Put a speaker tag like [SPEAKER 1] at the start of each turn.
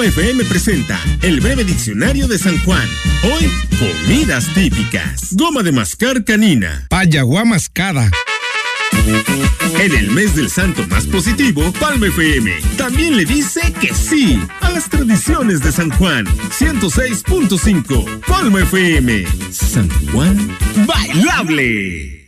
[SPEAKER 1] Palma FM presenta el breve diccionario de San Juan. Hoy, comidas típicas. Goma de mascar canina.
[SPEAKER 2] Payaguá mascada.
[SPEAKER 1] En el mes del santo más positivo, Palma FM también le dice que sí a las tradiciones de San Juan. 106.5 Palma FM. San Juan bailable.